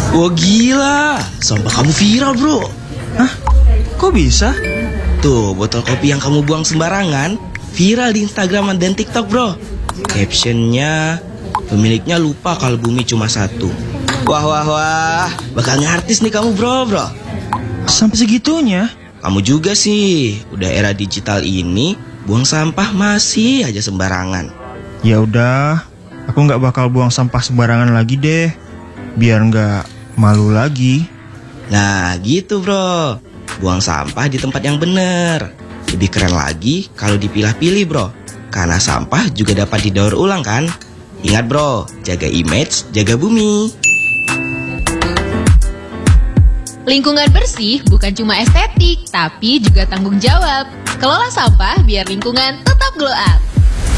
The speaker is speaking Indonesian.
Wah gila, sampah kamu viral bro. Hah? Kok bisa? Tuh, botol kopi yang kamu buang sembarangan viral di Instagram dan TikTok bro. Captionnya, pemiliknya lupa kalau bumi cuma satu. Wah, bakal ngartis nih kamu bro. Sampai segitunya? Kamu juga sih, udah era digital ini, buang sampah masih aja sembarangan. Ya udah, aku nggak bakal buang sampah sembarangan lagi deh, biar nggak malu lagi. Nah gitu bro, buang sampah di tempat yang bener. Lebih keren lagi kalau dipilah-pilih bro, karena sampah juga dapat didaur ulang kan. Ingat bro, jaga image, jaga bumi. Lingkungan bersih bukan cuma estetik, tapi juga tanggung jawab. Kelola sampah biar lingkungan tetap glow up.